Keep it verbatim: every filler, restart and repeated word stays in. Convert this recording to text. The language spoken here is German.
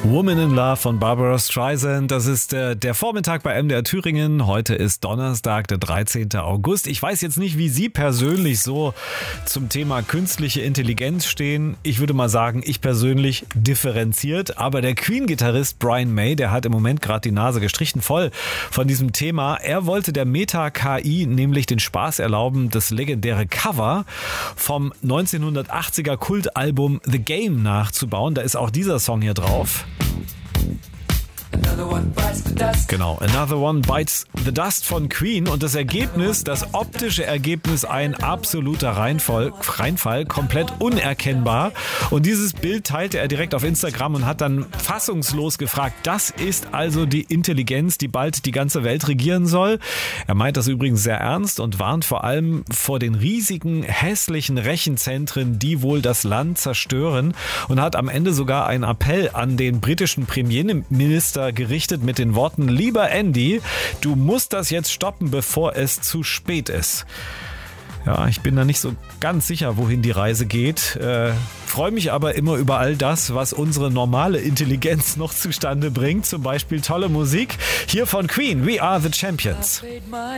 Woman in Love von Barbara Streisand. Das ist äh, der Vormittag bei M D R Thüringen. Heute ist Donnerstag, der dreizehnten August. Ich weiß jetzt nicht, wie Sie persönlich so zum Thema künstliche Intelligenz stehen. Ich würde mal sagen, ich persönlich differenziert. Aber der Queen-Gitarrist Brian May, der hat im Moment gerade die Nase gestrichen voll von diesem Thema. Er wollte der Meta-K I nämlich den Spaß erlauben, das legendäre Cover vom neunzehnhundertachtziger Kultalbum The Game nachzubauen. Da ist auch dieser Song hier drauf. Genau, Another One Bites the Dust von Queen, und das Ergebnis, das optische Ergebnis, ein absoluter Reinfall, Reinfall, komplett unerkennbar. Und dieses Bild teilte er direkt auf Instagram und hat dann fassungslos gefragt, das ist also die Intelligenz, die bald die ganze Welt regieren soll. Er meint das übrigens sehr ernst und warnt vor allem vor den riesigen, hässlichen Rechenzentren, die wohl das Land zerstören, und hat am Ende sogar einen Appell an den britischen Premierminister gerichtet mit den Worten: Lieber Andy, du musst das jetzt stoppen, bevor es zu spät ist. Ja, ich bin da nicht so ganz sicher, wohin die Reise geht. Äh, freue mich aber immer über all das, was unsere normale Intelligenz noch zustande bringt. Zum Beispiel tolle Musik hier von Queen, We Are the Champions.